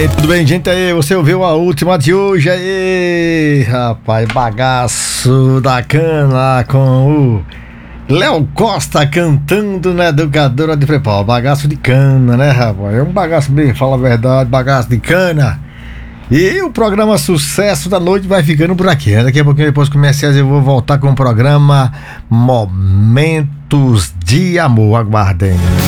Tudo bem, gente? Aí, você ouviu a última de hoje aí, rapaz, Bagaço da Cana com o Léo Costa cantando na Educadora de Preparo. Bagaço de cana, né, rapaz? É um bagaço bem, fala a verdade, bagaço de cana. E o programa Sucesso da Noite vai ficando por aqui, né? Daqui a pouquinho, depois comerciais, eu vou voltar com o programa Momentos de Amor. Aguardem.